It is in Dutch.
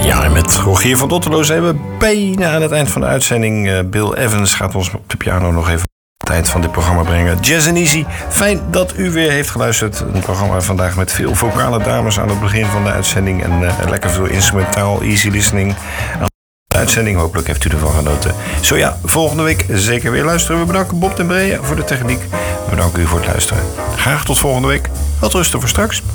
Ja, en met Rogier van Otterlo zijn we bijna aan het eind van de uitzending. Bill Evans gaat ons op de piano nog even het eind van dit programma brengen. Jazz and Easy, fijn dat u weer heeft geluisterd. Een programma vandaag met veel vocale dames aan het begin van de uitzending. En lekker veel instrumentaal, easy listening. De uitzending, hopelijk heeft u ervan genoten. Zo ja, volgende week zeker weer luisteren. We bedanken Bob den Breeën voor de techniek. We bedanken u voor het luisteren. Graag tot volgende week. Wat rusten voor straks.